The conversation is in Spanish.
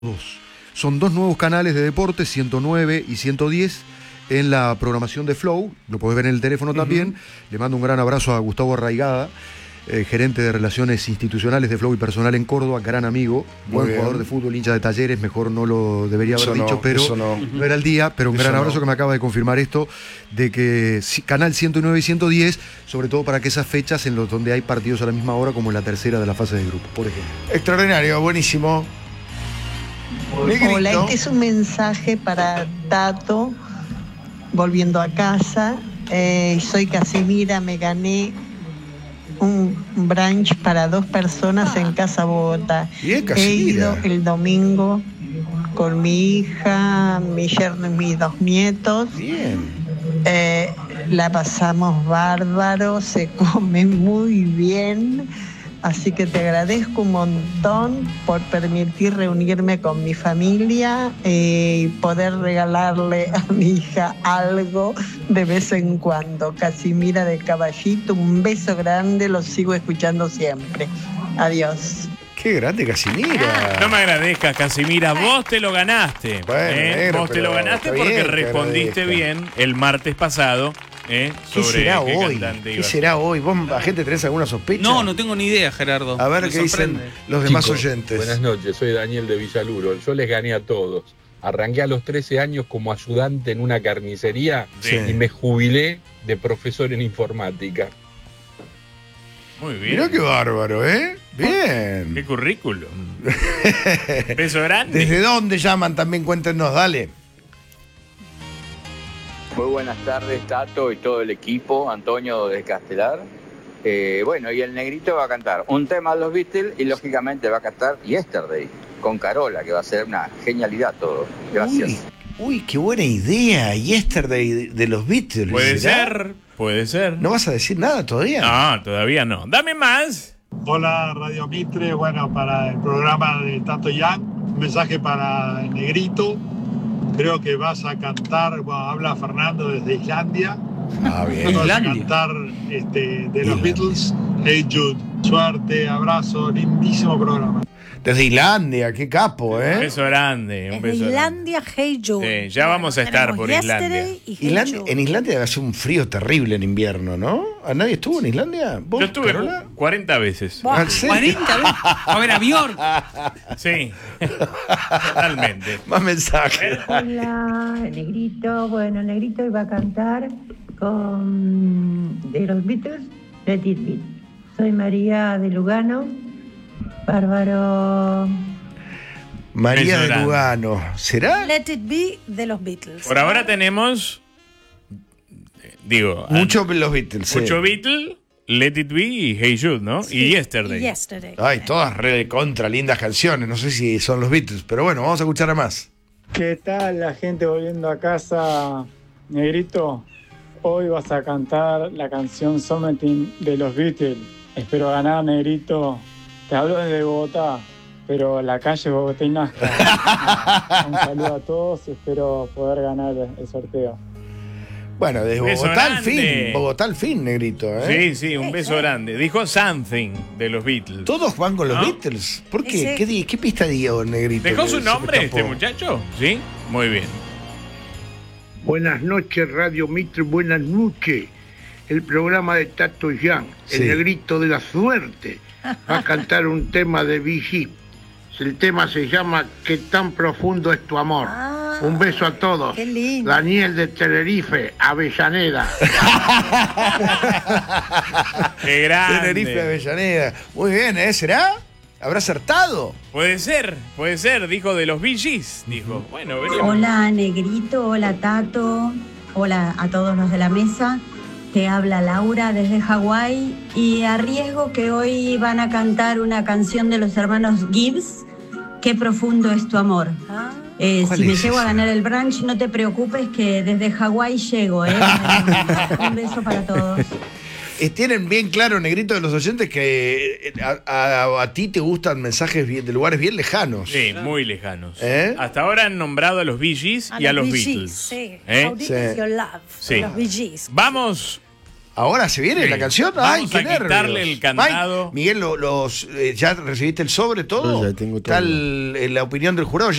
Son dos nuevos canales de deportes, 109 y 110, en la programación de Flow. Lo podés ver en el teléfono también. Le mando un gran abrazo a Gustavo Arraigada, gerente de Relaciones Institucionales de Flow y Personal en Córdoba, gran amigo, buen jugador de fútbol, hincha de Talleres, mejor no lo debería haber dicho, pero no era el día. Pero un gran abrazo que me acaba de confirmar esto, de que canal 109 y 110, sobre todo para que esas fechas en los donde hay partidos a la misma hora, como en la tercera de la fase de grupo, por ejemplo. Extraordinario, buenísimo. Negrito. Hola, este es un mensaje para Tato, volviendo a casa. Soy Casimira, me gané un brunch para 2 personas en Casa Bogotá. Bien, He ido Casimira. el domingo con mi hija, mi yerno y mis 2 nietos. Bien. La pasamos bárbaro, se come muy bien. Así que te agradezco un montón por permitir reunirme con mi familia y poder regalarle a mi hija algo de vez en cuando. Casimira de Caballito, un beso grande, los sigo escuchando siempre. Adiós. Qué grande, Casimira. No me agradezcas, Casimira, vos te lo ganaste. Bueno, negro, vos te pero lo ganaste está porque bien que respondiste agradezca. bien el martes pasado. ¿Qué Sobre será qué hoy? cantante ¿Qué iba a ser. será hoy? ¿Vos, agente, tenés alguna sospecha? No tengo ni idea, Gerardo. A ver Me qué dicen sorprende. los demás Chicos, oyentes. Buenas noches, soy Daniel de Villaluro. Yo les gané a todos. Arranqué a los 13 años como ayudante en una carnicería Sí. y me jubilé de profesor en informática. Muy bien. Mirá qué bárbaro, ¿eh? Qué Bien. currículum. Beso grande. ¿Desde dónde llaman? También cuéntenos, dale. Muy buenas tardes, Tato y todo el equipo, Antonio de Castelar. Bueno, y el Negrito va a cantar un tema de los Beatles y lógicamente va a cantar Yesterday con Carola, que va a ser una genialidad todo. Gracias. Uy, qué buena idea. Yesterday de los Beatles. Puede ¿será? ser, puede ser. ¿No vas a decir nada todavía? No, todavía no. Dame más. Hola Radio Mitre, bueno, para el programa de Tato Yang, un mensaje para el Negrito. Creo que vas a cantar, bueno, habla Fernando desde Islandia. Ah, bien. Vas a Islandia. cantar de los Islandia. Beatles, Hey Jude. Suerte, abrazo, lindísimo programa. Desde Islandia, qué capo, Un ¿eh? beso grande. Un En beso Islandia, Hey Jude. Sí, ya vamos a estar Tenemos por Yesterday Islandia. y Hey Jude. En Islandia hace un frío terrible en invierno, ¿no? ¿A nadie estuvo en Islandia? ¿Vos, Yo estuve Carola? 40 veces. Buah. ¿En serio? 40 veces. A ver, a Bjork. Sí, totalmente. Más mensajes. Hola, Negrito. Bueno, Negrito iba a cantar con de los Beatles, Let It Be. Soy María de Lugano. Bárbaro. María de Beso Lugano. ¿Será? Let It Be de los Beatles. Por ahora tenemos, Mucho los Beatles. sí. mucho Beatle, Let It Be y Hey Jude, ¿no? Sí, Y Yesterday. Yesterday. Ay, todas re contra lindas canciones. No sé si son los Beatles, pero bueno, vamos a escuchar a más. ¿Qué tal la gente volviendo a casa, Negrito? Hoy vas a cantar la canción Something de los Beatles. Espero ganar, Negrito. Te hablo desde Bogotá, pero la calle Bogotá y Nazca. Un saludo a todos y espero poder ganar el sorteo. Bueno, desde Beso Bogotá al grande. fin. Bogotá al fin, Negrito, ¿eh? Sí, un beso grande. Dijo Something de los Beatles. ¿Todos van con los ¿No? Beatles? ¿Por qué? Ese- ¿Qué pista dio, Negrito? ¿Dejó que su se me nombre escapó? este muchacho? Sí, muy bien. Buenas noches, Radio Mitre, buenas noches. El programa de Tato Yang, el Sí. Negrito de la Suerte, va a cantar un tema de Bee Gees. El tema se llama ¿Qué tan profundo es tu amor? Ah, Un beso a todos. qué lindo. Daniel de Tenerife, Avellaneda. Qué grande. Tenerife, Avellaneda. Muy bien, ¿eh? ¿Será? ¿Habrá acertado? Puede ser, dijo de los Bee Gees, dijo. Bueno, veremos. Hola, Negrito. Hola, Tato. Hola a todos los de la mesa. Te habla Laura desde Hawái y arriesgo que hoy van a cantar una canción de los hermanos Gibbs. Qué profundo es tu amor. Ah, Si ¿Cuál me es llego a esa? ganar el brunch, no te preocupes que desde Hawái llego, ¿eh? Un beso para todos. Tienen bien claro, Negrito, de los oyentes, que a ti te gustan mensajes de lugares bien lejanos. Sí, muy lejanos. ¿Eh? Hasta ahora han nombrado a los Bee Gees y a los Bee Gees, Beatles. sí. ¿Eh? How Deep Sí. Is Your Love Sí. de los Bee Gees. Vamos Ahora se viene la canción. Ay, Vamos a qué quitarle nervios. el candado. Ay, Miguel, ¿ya recibiste el sobre todo? Yo ya tengo todo. Está la opinión del jurado.